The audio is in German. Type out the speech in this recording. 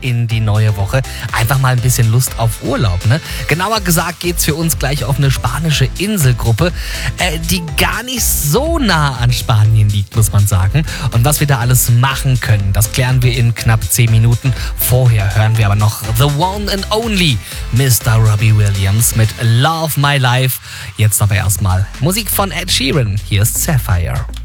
in die neue Woche. Einfach mal ein bisschen Lust auf Urlaub, ne? Genauer gesagt geht's für uns gleich auf eine spanische Inselgruppe, die gar nicht so nah an Spanien liegt, muss man sagen. Und was wir da alles machen können, das klären wir in knapp 10 Minuten. Vorher hören wir aber noch The One and Only Mr. Robbie Williams mit Love My Life. Jetzt aber erstmal Musik von Ed Sheeran. Hier ist Sapphire.